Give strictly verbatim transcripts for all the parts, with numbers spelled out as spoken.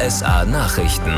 S A Nachrichten.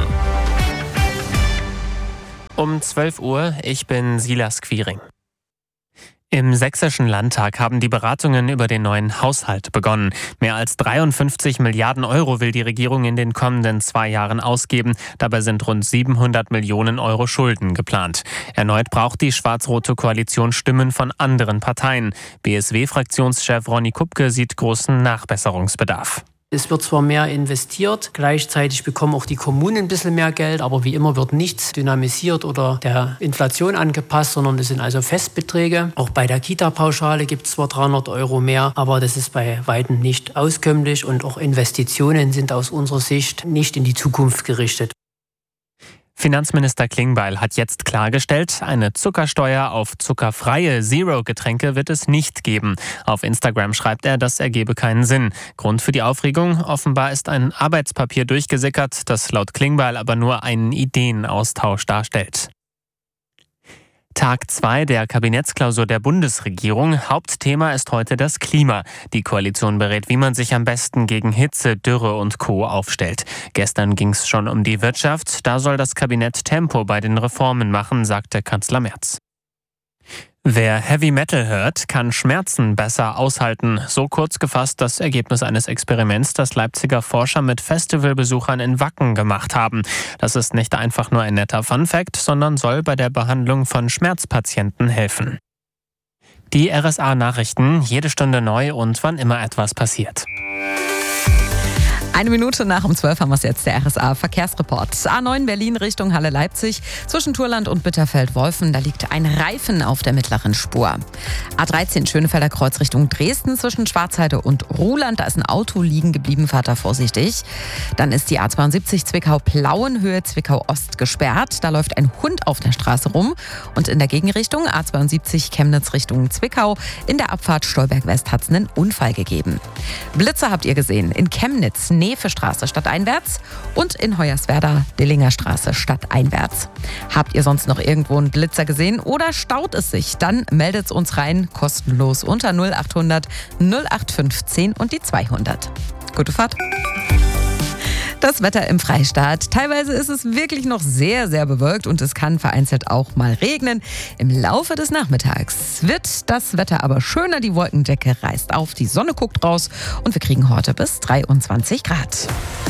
Um zwölf Uhr, ich bin Silas Quiring. Im Sächsischen Landtag haben die Beratungen über den neuen Haushalt begonnen. Mehr als dreiundfünfzig Milliarden Euro will die Regierung in den kommenden zwei Jahren ausgeben. Dabei sind rund siebenhundert Millionen Euro Schulden geplant. Erneut braucht die schwarz-rote Koalition Stimmen von anderen Parteien. B S W-Fraktionschef Ronny Kupke sieht großen Nachbesserungsbedarf. Es wird zwar mehr investiert, gleichzeitig bekommen auch die Kommunen ein bisschen mehr Geld, aber wie immer wird nichts dynamisiert oder der Inflation angepasst, sondern es sind also Festbeträge. Auch bei der Kita-Pauschale gibt es zwar dreihundert Euro mehr, aber das ist bei weitem nicht auskömmlich und auch Investitionen sind aus unserer Sicht nicht in die Zukunft gerichtet. Finanzminister Klingbeil hat jetzt klargestellt, eine Zuckersteuer auf zuckerfreie Zero-Getränke wird es nicht geben. Auf Instagram schreibt er, das ergebe keinen Sinn. Grund für die Aufregung? Offenbar ist ein Arbeitspapier durchgesickert, das laut Klingbeil aber nur einen Ideenaustausch darstellt. Tag zwei der Kabinettsklausur der Bundesregierung. Hauptthema ist heute das Klima. Die Koalition berät, wie man sich am besten gegen Hitze, Dürre und Co. aufstellt. Gestern ging es schon um die Wirtschaft. Da soll das Kabinett Tempo bei den Reformen machen, sagte Kanzler Merz. Wer Heavy Metal hört, kann Schmerzen besser aushalten. So kurz gefasst das Ergebnis eines Experiments, das Leipziger Forscher mit Festivalbesuchern in Wacken gemacht haben. Das ist nicht einfach nur ein netter Funfact, sondern soll bei der Behandlung von Schmerzpatienten helfen. Die R S A-Nachrichten, jede Stunde neu und wann immer etwas passiert. Eine Minute nach um zwölf haben wir es jetzt, der R S A-Verkehrsreport. A neun Berlin Richtung Halle-Leipzig, zwischen Thurland und Bitterfeld-Wolfen, da liegt ein Reifen auf der mittleren Spur. A dreizehn Schönefelder Kreuz Richtung Dresden, zwischen Schwarzheide und Ruhland, da ist ein Auto liegen geblieben, fahrt da vorsichtig. Dann ist die A zweiundsiebzig Zwickau-Plauen, Höhe Zwickau-Ost gesperrt, da läuft ein Hund auf der Straße rum. Und in der Gegenrichtung, A zweiundsiebzig Chemnitz Richtung Zwickau, in der Abfahrt Stolberg-West hat es einen Unfall gegeben. Blitzer habt ihr gesehen, in Chemnitz, Nevestraße stadteinwärts und in Hoyerswerda Dillinger Straße stadteinwärts. Habt ihr sonst noch irgendwo einen Blitzer gesehen oder staut es sich? Dann meldet es uns rein, kostenlos unter null achthundert null acht fünfzehn und die zweihundert. Gute Fahrt! Das Wetter im Freistaat. Teilweise ist es wirklich noch sehr, sehr bewölkt und es kann vereinzelt auch mal regnen. Im Laufe des Nachmittags wird das Wetter aber schöner. Die Wolkendecke reißt auf, die Sonne guckt raus und wir kriegen heute bis dreiundzwanzig Grad.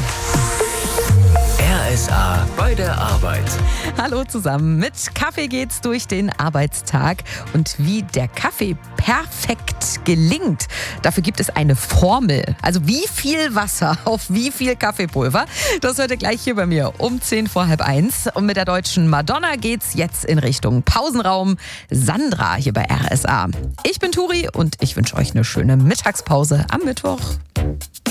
R S A bei der Arbeit. Hallo zusammen. Mit Kaffee geht's durch den Arbeitstag. Und wie der Kaffee perfekt gelingt, dafür gibt es eine Formel. Also wie viel Wasser auf wie viel Kaffeepulver, das hört ihr gleich hier bei mir um zehn vor halb eins. Und mit der deutschen Madonna geht's jetzt in Richtung Pausenraum. Sandra hier bei R S A. Ich bin Turi und ich wünsche euch eine schöne Mittagspause am Mittwoch.